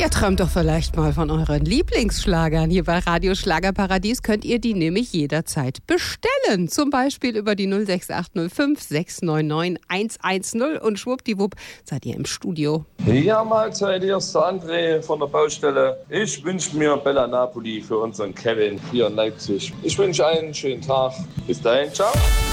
Ja, träumt doch vielleicht mal von euren Lieblingsschlagern. Hier bei Radio Schlagerparadies könnt ihr die nämlich jederzeit bestellen. Zum Beispiel über die 06805 699 110 und schwuppdiwupp seid ihr im Studio. Ja, Mahlzeit, hier ist der André von der Baustelle. Ich wünsche mir Bella Napoli für unseren Kevin hier in Leipzig. Ich wünsche einen schönen Tag. Bis dahin, ciao.